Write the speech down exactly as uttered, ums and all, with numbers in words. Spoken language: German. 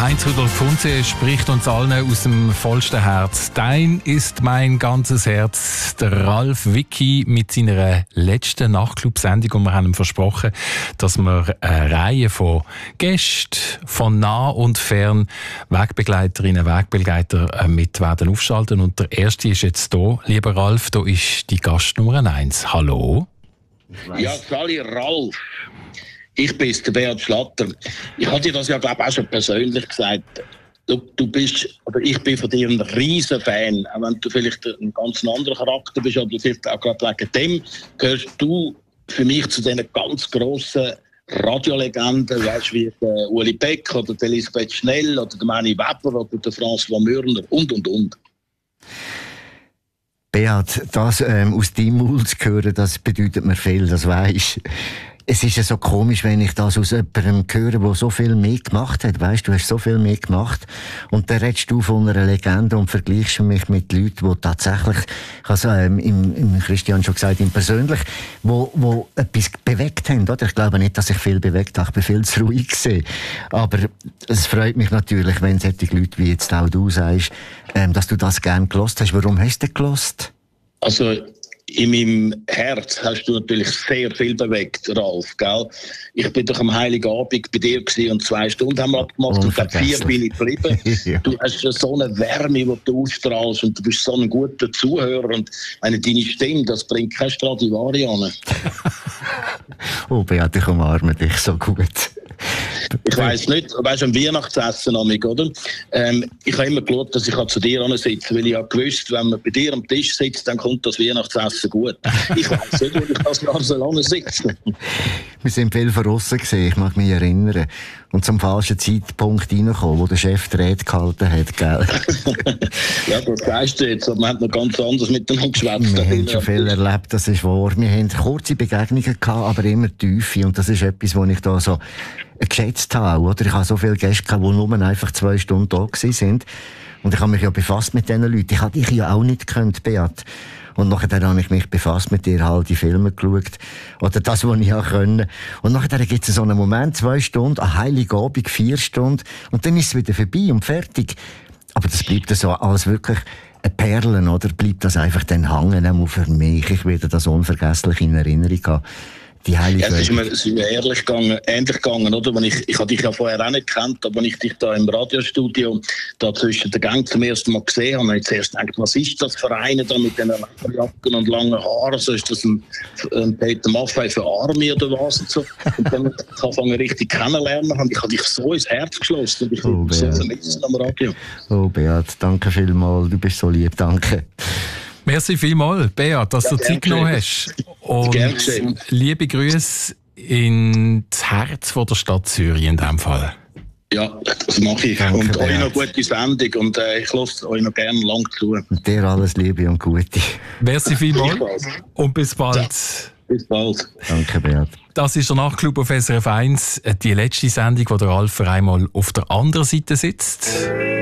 Heinz-Rudolf Funze spricht uns allen aus dem vollsten Herz. Dein ist mein ganzes Herz. Der Ralf Wicki mit seiner letzten Nachtclub-Sendung, und wir haben ihm versprochen, dass wir eine Reihe von Gästen von nah und fern, Wegbegleiterinnen, Wegbegleiter mit werden aufschalten. Und der erste ist jetzt da. Lieber Ralf, da ist die Gast Nummer eins. Hallo. Ja, Sali Ralf. Ich bin der Beat Schlatter. Ich hatte dir das ja, glaube ich, auch schon persönlich gesagt. Du, du bist, oder ich bin von dir ein riesen Fan. Auch wenn du vielleicht ein ganz anderer Charakter bist, oder vielleicht auch gerade wegen dem, gehörst du für mich zu diesen ganz grossen Radiolegenden, weißt du, wie der Uli Beck oder der Elisabeth Schnell oder der Manni Weber oder der François Mürner und, und, und. Beat, das ähm, aus deinem Mund zu hören, das bedeutet mir viel, das weisst. Es ist ja so komisch, wenn ich das aus jemandem höre, der so viel mehr gemacht hat. Weisst, du hast so viel mehr gemacht. Und dann redest du von einer Legende und vergleichst mich mit Leuten, die tatsächlich, ich habe es ähm, im, im Christian schon gesagt, im persönlich, wo, wo etwas bewegt haben, oder? Ich glaube nicht, dass ich viel bewegt habe. Ich bin viel zu ruhig gewesen. Aber es freut mich natürlich, wenn solche Leute wie jetzt auch du sagst, ähm, dass du das gerne gelost hast. Warum hast du das gelost? Also, in meinem Herz hast du natürlich sehr viel bewegt, Ralf, gell? Ich bin doch am Heiligen Abend bei dir gewesen und zwei Stunden haben wir abgemacht und dann vier bin ich geblieben. Ja. Du hast so eine Wärme, die du ausstrahlst, und du bist so ein guter Zuhörer, und eine, deine Stimme, das bringt kein Stradivari an. Oh, Beat, ich umarme dich so gut. Ich weiss nicht, weißt du, am Weihnachtsessen, oder? Ähm, ich habe immer geschaut, dass ich zu dir sitze, weil ich habe gewusst, wenn man bei dir am Tisch sitzt, dann kommt das Weihnachtsessen gut. Ich weiss nicht, wo ich das Jahr so lange sitze. Wir sind viel verrissen gewesen, ich mag mich erinnern. Und zum falschen Zeitpunkt reingekommen, wo der Chef die Rede gehalten hat, gell? Ja, das weißt du jetzt, aber wir haben noch ganz anders miteinander geschwätzt. Wir haben schon viel erlebt, das ist wahr. Wir haben kurze Begegnungen gehabt, aber immer tiefe. Und das ist etwas, was ich da so geschätzt habe, oder? Ich habe so viele Gäste gehabt, die nur einfach zwei Stunden da waren. Und ich habe mich ja befasst mit diesen Leuten. Ich habe dich ja auch nicht gekannt, Beat. Und nachher habe ich mich befasst mit dir, halt die Filme geschaut. Oder das, was ich auch können. Und nachher gibt es so einen Moment, zwei Stunden, ein Heiligabend, vier Stunden. Und dann ist es wieder vorbei und fertig. Aber das bleibt so als wirklich eine Perle, oder? Bleibt das einfach dann hängen, auch für mich. Ich werde das unvergesslich in Erinnerung haben. Die Heilige ja, es ist mir, es ist mir ehrlich gegangen, ähnlich gegangen, oder? Wenn ich, ich habe dich ja vorher auch nicht gekannt, aber wenn ich dich da im Radiostudio da zwischen den Gängen zum ersten Mal gesehen habe, habe ich zuerst gedacht, was ist das für eine da mit diesen Lederjacken und langen Haaren? So, ist das ein, ein Peter Maffay für Army oder was? Und, so. Und dann habe ich angefangen richtig kennenlernen, und ich habe dich so ins Herz geschlossen, und ich oh, so vermissen am Radio. Oh, Beat, danke vielmals, du bist so lieb, danke. Merci vielmals, Beat, dass ja, du Zeit genommen hast. Und liebe Grüße ins Herz von der Stadt Zürich in diesem Fall. Ja, das mache ich. Danke, und Beat. Euch noch gute Sendung, und äh, ich lasse euch noch gerne lang zu. Und dir alles Liebe und Gute. Merci vielmals und bis bald. Ja, bis bald. Danke, Beat. Das ist der Nachtclub auf S R F eins, die letzte Sendung, wo der Ralf einmal auf der anderen Seite sitzt.